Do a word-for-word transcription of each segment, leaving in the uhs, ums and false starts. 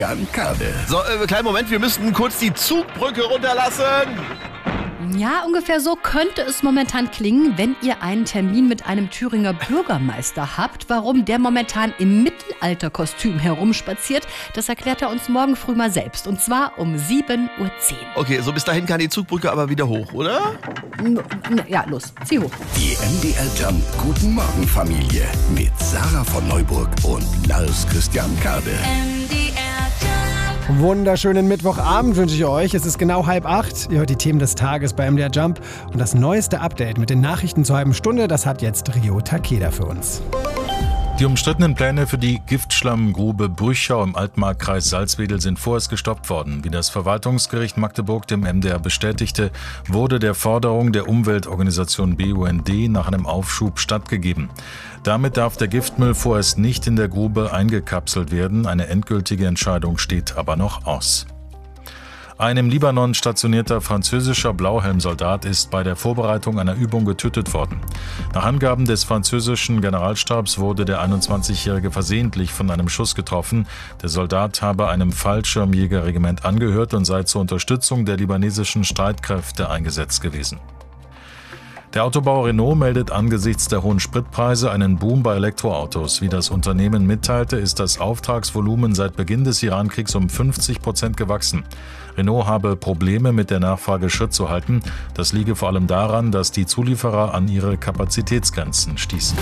Kade. So, äh, kleinen Moment, wir müssten kurz die Zugbrücke runterlassen. Ja, ungefähr so könnte es momentan klingen, wenn ihr einen Termin mit einem Thüringer Bürgermeister habt. Warum der momentan im Mittelalterkostüm herumspaziert, das erklärt er uns morgen früh mal selbst. Und zwar um sieben Uhr zehn. Okay, so bis dahin kann die Zugbrücke aber wieder hoch, oder? Ja, los, zieh hoch. Die M D R Jump Guten Morgen Familie mit Sarah von Neuburg und Lars Christian Kade. M D R Wunderschönen Mittwochabend wünsche ich euch. Es ist genau halb acht. Ihr hört die Themen des Tages bei M D R Jump. Und das neueste Update mit den Nachrichten zur halben Stunde, das hat jetzt Rio Takeda für uns. Die umstrittenen Pläne für die Giftschlammgrube Brüchau im Altmarkkreis Salzwedel sind vorerst gestoppt worden. Wie das Verwaltungsgericht Magdeburg dem M D R bestätigte, wurde der Forderung der Umweltorganisation B U N D nach einem Aufschub stattgegeben. Damit darf der Giftmüll vorerst nicht in der Grube eingekapselt werden. Eine endgültige Entscheidung steht aber noch aus. Ein im Libanon stationierter französischer Blauhelmsoldat ist bei der Vorbereitung einer Übung getötet worden. Nach Angaben des französischen Generalstabs wurde der einundzwanzigjährige versehentlich von einem Schuss getroffen. Der Soldat habe einem Fallschirmjägerregiment angehört und sei zur Unterstützung der libanesischen Streitkräfte eingesetzt gewesen. Der Autobauer Renault meldet angesichts der hohen Spritpreise einen Boom bei Elektroautos. Wie das Unternehmen mitteilte, ist das Auftragsvolumen seit Beginn des Irankriegs um fünfzig Prozent gewachsen. Renault habe Probleme mit der Nachfrage Schritt zu halten. Das liege vor allem daran, dass die Zulieferer an ihre Kapazitätsgrenzen stießen.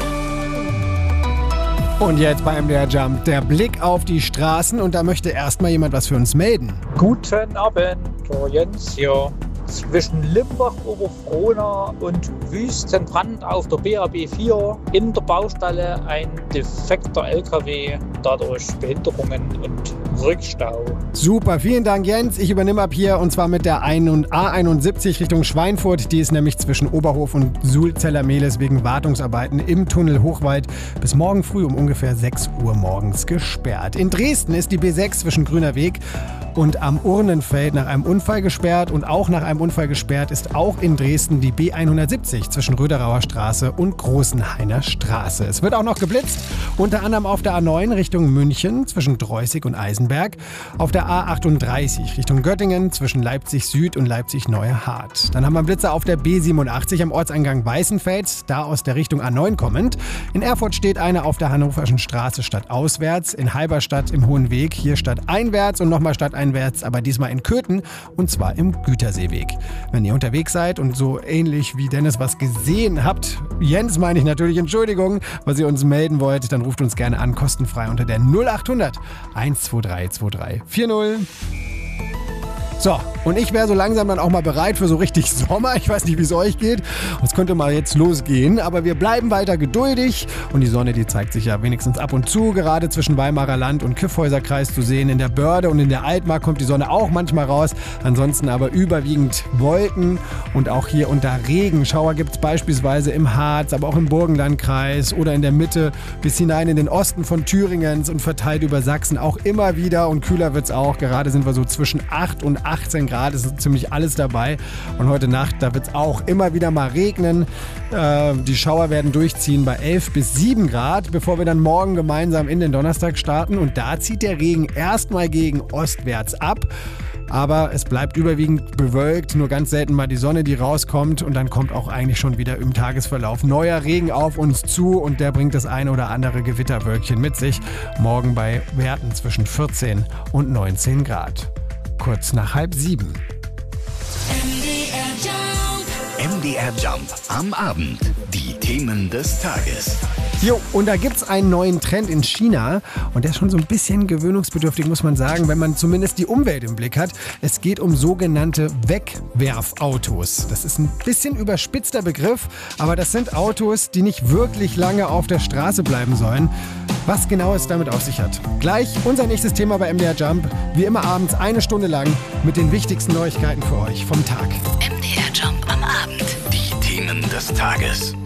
Und jetzt bei M D R Jump der Blick auf die Straßen. Und da möchte erstmal jemand was für uns melden. Guten Abend, der Jens hier. Zwischen Limbach, Oberfrohna und Wüstenbrand auf der B R B vier in der Baustelle ein defekter L K W, dadurch Behinderungen und Rückstau. Super, vielen Dank Jens. Ich übernehme ab hier und zwar mit der A einundsiebzig Richtung Schweinfurt. Die ist nämlich zwischen Oberhof und Sulzeller-Mehlis wegen Wartungsarbeiten im Tunnel Hochwald bis morgen früh um ungefähr sechs Uhr morgens gesperrt. In Dresden ist die B sechs zwischen Grüner Weg und am Urnenfeld nach einem Unfall gesperrt und auch nach einem Unfall gesperrt ist auch in Dresden die B hundertsiebzig zwischen Röderauer Straße und Großenhainer Straße. Es wird auch noch geblitzt, unter anderem auf der A neun Richtung München zwischen Dreußig und Eisenberg, auf der A achtunddreißig Richtung Göttingen zwischen Leipzig Süd und Leipzig Neuhart. Dann haben wir Blitzer auf der B siebenundachtzig am Ortseingang Weißenfels, da aus der Richtung A neun kommend. In Erfurt steht eine auf der Hannoverschen Straße stadtauswärts, in Halberstadt im Hohen Weg hier stadteinwärts und nochmal stadteinwärts, aber diesmal in Köthen und zwar im Güterseeweg. Wenn ihr unterwegs seid und so ähnlich wie Dennis was gesehen habt, Jens meine ich natürlich, Entschuldigung, was ihr uns melden wollt, dann ruft uns gerne an, kostenfrei unter der null achthundert hundertzweiundzwanzig drei vier null. So, und ich wäre so langsam dann auch mal bereit für so richtig Sommer. Ich weiß nicht, wie es euch geht. Es könnte mal jetzt losgehen, aber wir bleiben weiter geduldig. Und die Sonne, die zeigt sich ja wenigstens ab und zu, gerade zwischen Weimarer Land und Kyffhäuserkreis zu sehen. In der Börde und in der Altmark kommt die Sonne auch manchmal raus. Ansonsten aber überwiegend Wolken und auch hier unter Regen. Schauer gibt es beispielsweise im Harz, aber auch im Burgenlandkreis oder in der Mitte bis hinein in den Osten von Thüringens und verteilt über Sachsen auch immer wieder. Und kühler wird es auch. Gerade sind wir so zwischen acht und achtzehn Grad, ist ziemlich alles dabei. Und heute Nacht, da wird es auch immer wieder mal regnen. Äh, die Schauer werden durchziehen bei elf bis sieben Grad, bevor wir dann morgen gemeinsam in den Donnerstag starten. Und da zieht der Regen erstmal gegen ostwärts ab. Aber es bleibt überwiegend bewölkt, nur ganz selten mal die Sonne, die rauskommt. Und dann kommt auch eigentlich schon wieder im Tagesverlauf neuer Regen auf uns zu. Und der bringt das eine oder andere Gewitterwölkchen mit sich. Morgen bei Werten zwischen vierzehn und neunzehn Grad. Kurz nach halb sieben. M D R Jump am Abend. Die Themen des Tages. Jo, und da gibt's einen neuen Trend in China und der ist schon so ein bisschen gewöhnungsbedürftig, muss man sagen, wenn man zumindest die Umwelt im Blick hat. Es geht um sogenannte Wegwerfautos. Das ist ein bisschen überspitzter Begriff, aber das sind Autos, die nicht wirklich lange auf der Straße bleiben sollen. Was genau es damit auf sich hat. Gleich unser nächstes Thema bei M D R Jump. Wie immer abends eine Stunde lang mit den wichtigsten Neuigkeiten für euch vom Tag. M D R Jump am Abend. Die Themen des Tages.